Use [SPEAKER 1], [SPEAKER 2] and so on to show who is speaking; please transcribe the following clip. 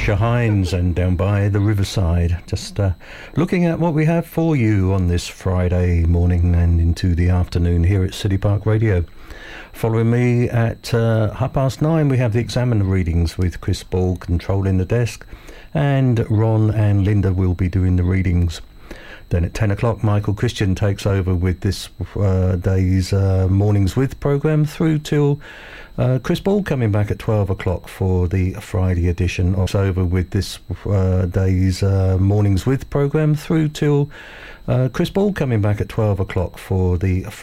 [SPEAKER 1] Patricia Hines and Down by the Riverside. Just looking at what we have for you on this Friday morning and into the afternoon here at City Park Radio. Following me at 9:30, we have the Examiner readings with Chris Ball controlling the desk, and Ron and Linda will be doing the readings. Then at 10 o'clock, Michael Christian takes over with this day's Mornings With programme through till Chris Ball coming back at 12 o'clock for the Friday edition. Over with this day's Mornings With programme through till Chris Ball coming back at 12 o'clock for the